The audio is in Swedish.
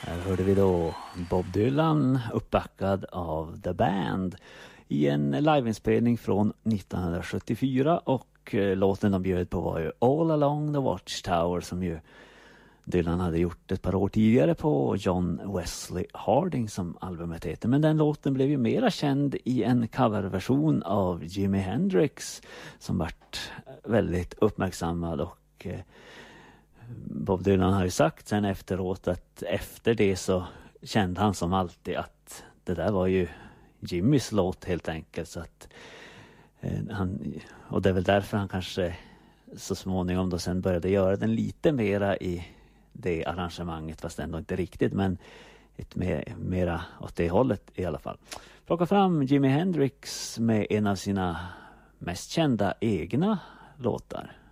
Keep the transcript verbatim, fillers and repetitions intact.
Här hörde vi då Bob Dylan uppbackad av The Band i en liveinspelning från nittonhundrasjuttiofyra, och eh, låten de bjöd på var ju All Along the Watchtower, som ju Dylan hade gjort ett par år tidigare på John Wesley Harding som albumet heter. Men den låten blev ju mera känd i en coverversion av Jimi Hendrix som vart väldigt uppmärksammad, och eh, Bob Dylan har ju sagt sen efteråt att efter det så kände han som alltid att det där var ju Jimmys låt helt enkelt. Så att, eh, han, och det är väl därför han kanske så småningom då sen började göra den lite mera i det arrangemanget, fast ändå inte riktigt, men ett mer, mera åt det hållet i alla fall. Plocka fram Jimi Hendrix med en av sina mest kända egna låtar.